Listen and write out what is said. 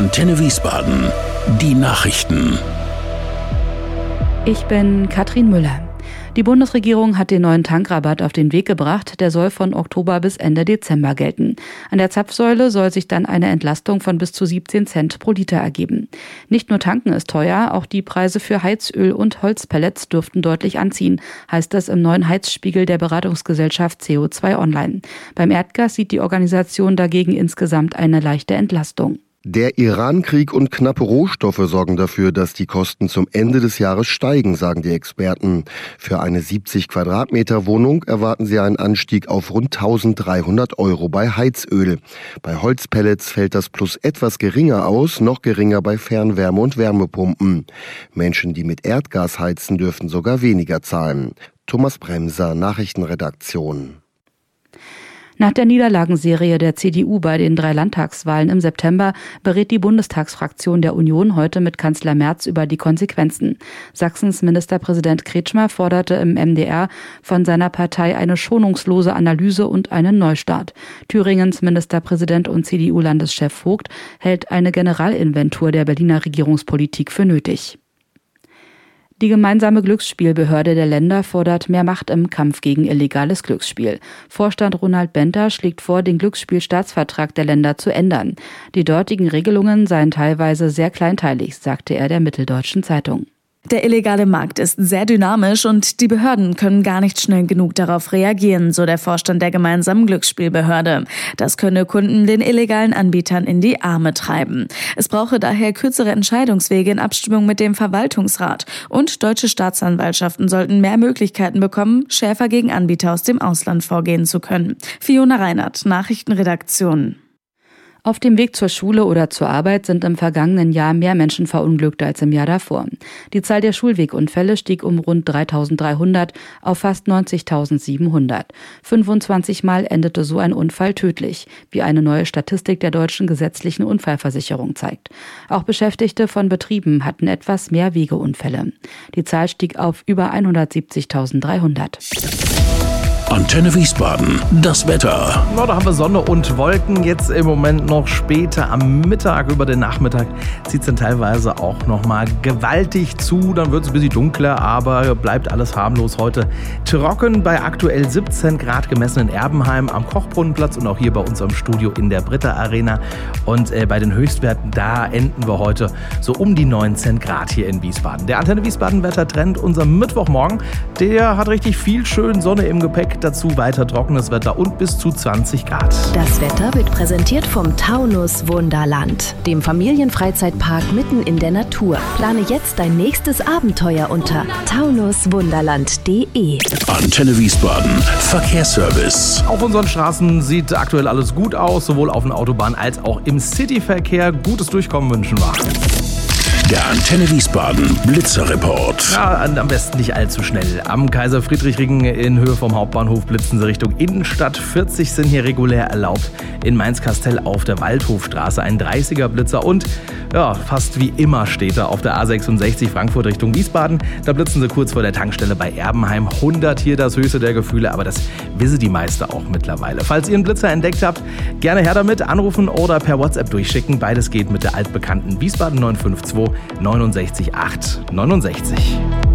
Antenne Wiesbaden. Die Nachrichten. Ich bin Katrin Müller. Die Bundesregierung hat den neuen Tankrabatt auf den Weg gebracht. Der soll von Oktober bis Ende Dezember gelten. An der Zapfsäule soll sich dann eine Entlastung von bis zu 17 Cent pro Liter ergeben. Nicht nur tanken ist teuer, auch die Preise für Heizöl und Holzpellets dürften deutlich anziehen, heißt es im neuen Heizspiegel der Beratungsgesellschaft CO2 Online. Beim Erdgas sieht die Organisation dagegen insgesamt eine leichte Entlastung. Der Iran-Krieg und knappe Rohstoffe sorgen dafür, dass die Kosten zum Ende des Jahres steigen, sagen die Experten. Für eine 70 Quadratmeter Wohnung erwarten sie einen Anstieg auf rund 1.300 € bei Heizöl. Bei Holzpellets fällt das Plus etwas geringer aus, noch geringer bei Fernwärme- und Wärmepumpen. Menschen, die mit Erdgas heizen, dürfen sogar weniger zahlen. Thomas Bremser, Nachrichtenredaktion. Nach der Niederlagenserie der CDU bei den 3 Landtagswahlen im September berät die Bundestagsfraktion der Union heute mit Kanzler Merz über die Konsequenzen. Sachsens Ministerpräsident Kretschmer forderte im MDR von seiner Partei eine schonungslose Analyse und einen Neustart. Thüringens Ministerpräsident und CDU-Landeschef Vogt hält eine Generalinventur der Berliner Regierungspolitik für nötig. Die gemeinsame Glücksspielbehörde der Länder fordert mehr Macht im Kampf gegen illegales Glücksspiel. Vorstand Ronald Benter schlägt vor, den Glücksspielstaatsvertrag der Länder zu ändern. Die dortigen Regelungen seien teilweise sehr kleinteilig, sagte er der Mitteldeutschen Zeitung. Der illegale Markt ist sehr dynamisch und die Behörden können gar nicht schnell genug darauf reagieren, so der Vorstand der gemeinsamen Glücksspielbehörde. Das könne Kunden den illegalen Anbietern in die Arme treiben. Es brauche daher kürzere Entscheidungswege in Abstimmung mit dem Verwaltungsrat. Und deutsche Staatsanwaltschaften sollten mehr Möglichkeiten bekommen, schärfer gegen Anbieter aus dem Ausland vorgehen zu können. Fiona Reinhardt, Nachrichtenredaktion. Auf dem Weg zur Schule oder zur Arbeit sind im vergangenen Jahr mehr Menschen verunglückt als im Jahr davor. Die Zahl der Schulwegunfälle stieg um rund 3.300 auf fast 90.700. 25 Mal endete so ein Unfall tödlich, wie eine neue Statistik der Deutschen Gesetzlichen Unfallversicherung zeigt. Auch Beschäftigte von Betrieben hatten etwas mehr Wegeunfälle. Die Zahl stieg auf über 170.300. Antenne Wiesbaden, das Wetter. Da haben wir Sonne und Wolken, jetzt im Moment noch später am Mittag, über den Nachmittag zieht es dann teilweise auch nochmal gewaltig zu, dann wird es ein bisschen dunkler, aber bleibt alles harmlos heute. Trocken bei aktuell 17 Grad gemessen in Erbenheim am Kochbrunnenplatz und auch hier bei uns am Studio in der Britta Arena. Und bei den Höchstwerten, da enden wir heute so um die 19 Grad hier in Wiesbaden. Der Antenne Wiesbaden Wettertrend, unser Mittwochmorgen, der hat richtig viel schön Sonne im Gepäck. Dazu weiter trockenes Wetter und bis zu 20 Grad. Das Wetter wird präsentiert vom Taunus Wunderland, dem Familienfreizeitpark mitten in der Natur. Plane jetzt dein nächstes Abenteuer unter taunuswunderland.de. Antenne Wiesbaden, Verkehrsservice. Auf unseren Straßen sieht aktuell alles gut aus, sowohl auf den Autobahnen als auch im Cityverkehr. Gutes Durchkommen wünschen wir. Der Antenne Wiesbaden Blitzerreport. Ja, am besten nicht allzu schnell. Am Kaiser-Friedrich-Ring in Höhe vom Hauptbahnhof blitzen sie Richtung Innenstadt. 40 sind hier regulär erlaubt. In Mainz-Kastel auf der Waldhofstraße ein 30er Blitzer und ja, fast wie immer steht er auf der A66 Frankfurt Richtung Wiesbaden. Da blitzen sie kurz vor der Tankstelle bei Erbenheim. 100 hier das höchste der Gefühle, aber das wissen die meisten auch mittlerweile. Falls ihr einen Blitzer entdeckt habt, gerne her damit, anrufen oder per WhatsApp durchschicken. Beides geht mit der altbekannten Wiesbaden 952 69 8 69.